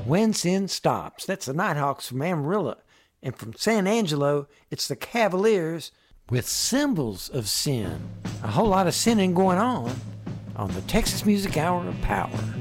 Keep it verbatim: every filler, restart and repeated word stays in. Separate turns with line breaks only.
When Sin Stops. That's the Nighthawks from Amarillo. And from San Angelo, it's the Cavaliers with Symbols of Sin. A whole lot of sinning going on on the Texas Music Hour of Power.